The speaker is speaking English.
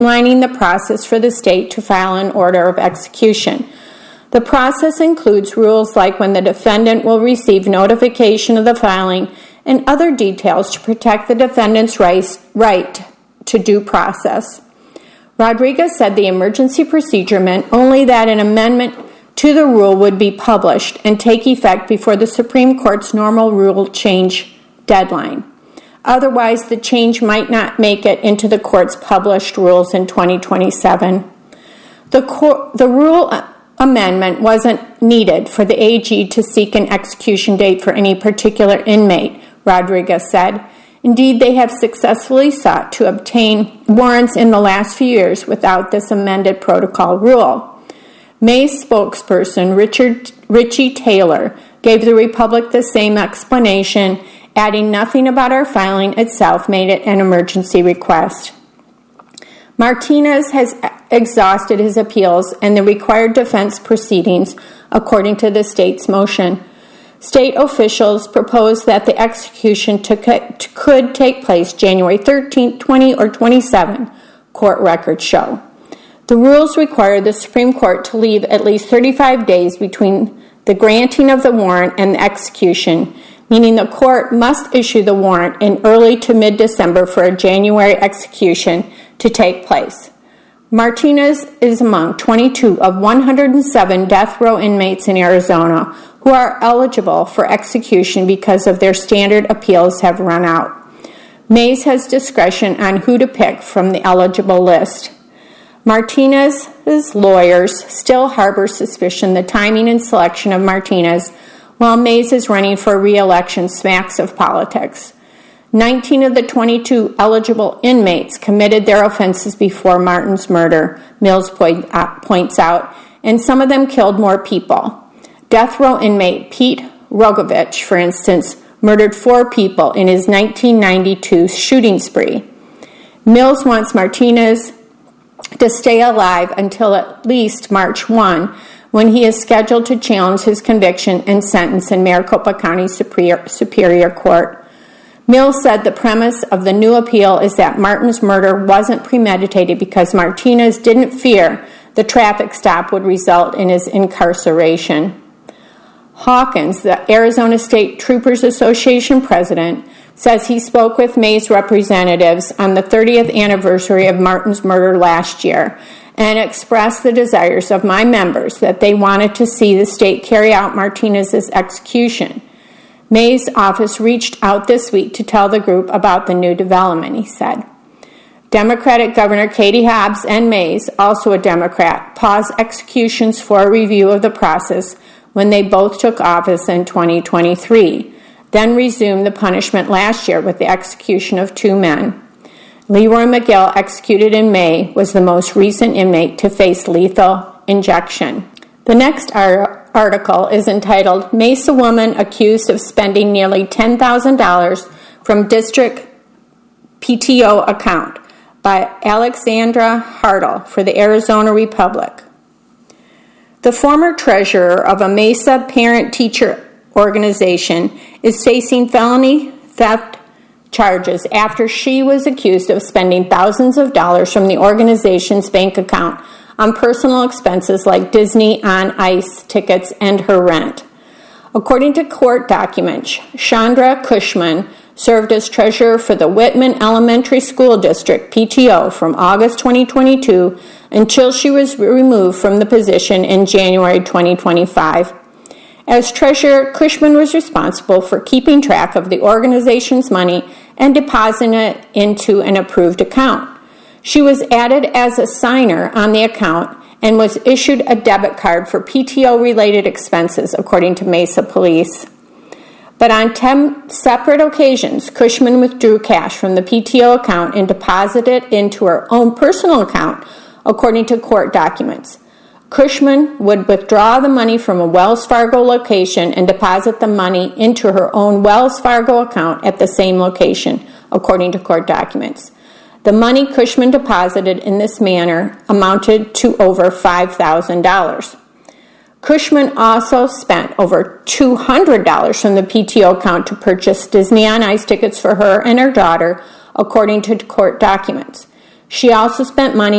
streamlining the process for the state to file an order of execution. The process includes rules like when the defendant will receive notification of the filing and other details to protect the defendant's right to due process. Rodriguez said the emergency procedure meant only that an amendment to the rule would be published and take effect before the Supreme Court's normal rule change deadline. Otherwise, the change might not make it into the court's published rules in 2027. The rule amendment wasn't needed for the AG to seek an execution date for any particular inmate, Rodriguez said. Indeed, they have successfully sought to obtain warrants in the last few years without this amended protocol rule. May's spokesperson, Richie Taylor, gave the Republic the same explanation, adding nothing about our filing itself made it an emergency request. Martinez has exhausted his appeals and the required defense proceedings according to the state's motion. State officials proposed that the execution could take place January 13, 20, or 27, court records show. The rules require the Supreme Court to leave at least 35 days between the granting of the warrant and the execution, meaning the court must issue the warrant in early to mid-December for a January execution to take place. Martinez is among 22 of 107 death row inmates in Arizona who are eligible for execution because of their standard appeals have run out. Mays has discretion on who to pick from the eligible list. Martinez's lawyers still harbor suspicion the timing and selection of Martinez, while Mays is running for re-election smacks of politics. 19 of the 22 eligible inmates committed their offenses before Martin's murder, Mills points out, and some of them killed more people. Death row inmate Pete Rogovich, for instance, murdered 4 people in his 1992 shooting spree. Mills wants Martinez to stay alive until at least March 1, when he is scheduled to challenge his conviction and sentence in Maricopa County Superior Court. Mills said the premise of the new appeal is that Martin's murder wasn't premeditated because Martinez didn't fear the traffic stop would result in his incarceration. Hawkins, the Arizona State Troopers Association president, says he spoke with Mays representatives on the 30th anniversary of Martin's murder last year and expressed the desires of my members that they wanted to see the state carry out Martinez's execution. Mays' office reached out this week to tell the group about the new development, he said. Democratic Governor Katie Hobbs and Mays, also a Democrat, paused executions for a review of the process when they both took office in 2023, then resumed the punishment last year with the execution of 2 men. Leroy McGill, executed in May, was the most recent inmate to face lethal injection. The next article is entitled, Mesa Woman Accused of Spending Nearly $10,000 from District PTO Account by Alexandra Hartle for the Arizona Republic. The former treasurer of a Mesa parent-teacher organization is facing felony theft charges after she was accused of spending thousands of dollars from the organization's bank account on personal expenses like Disney on Ice tickets and her rent. According to court documents, Chandra Cushman served as treasurer for the Whitman Elementary School District PTO from August 2022 until she was removed from the position in January 2025. As treasurer, Cushman was responsible for keeping track of the organization's money and depositing it into an approved account. She was added as a signer on the account and was issued a debit card for PTO-related expenses, according to Mesa Police. But on 10 separate occasions, Cushman withdrew cash from the PTO account and deposited it into her own personal account, according to court documents. Cushman would withdraw the money from a Wells Fargo location and deposit the money into her own Wells Fargo account at the same location, according to court documents. The money Cushman deposited in this manner amounted to over $5,000. Cushman also spent over $200 from the PTO account to purchase Disney on Ice tickets for her and her daughter, according to court documents. She also spent money